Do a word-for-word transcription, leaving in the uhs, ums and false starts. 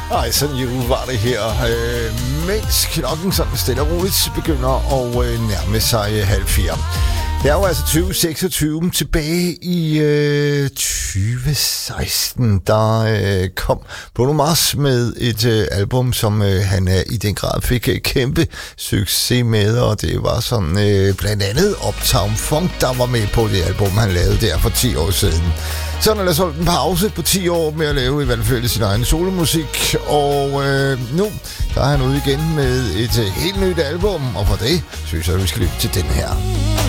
Ej, sådan jo var det her. Øh, mens klokken sådan stille og roligt begynder at øh, nærme sig øh, halv fire. Det er jo altså tyve seksogtyve. Tilbage i øh, tyve seksten, der øh, kom Bruno Mars med et øh, album, som øh, han øh, i den grad fik øh, kæmpe succes med, og det var sådan øh, blandt andet Uptown Funk, der var med på det album, han lavede der for ti år siden. Så han har holdt en pause på ti år med at lave i hvert fald sin egen solomusik, og øh, nu der er han ude igen med et øh, helt nyt album, og for det synes jeg, at vi skal lytte til den her.